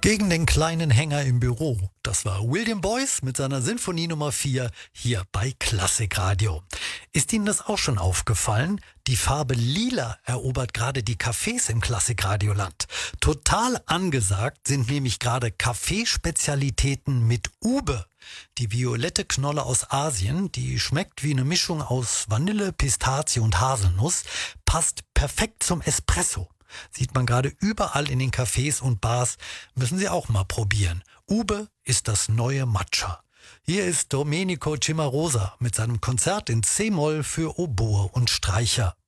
Gegen den kleinen Hänger im Büro. Das war William Boyce mit seiner Sinfonie Nummer 4 hier bei Klassikradio. Ist Ihnen das auch schon aufgefallen? Die Farbe Lila erobert gerade die Cafés im Klassikradioland. Total angesagt sind nämlich gerade Kaffeespezialitäten mit Ube. Die violette Knolle aus Asien, die schmeckt wie eine Mischung aus Vanille, Pistazie und Haselnuss, passt perfekt zum Espresso. Sieht man gerade überall in den Cafés und Bars, müssen Sie auch mal probieren. Ube ist das neue Matcha. Hier ist Domenico Cimarosa mit seinem Konzert in C-Moll für Oboe und Streicher.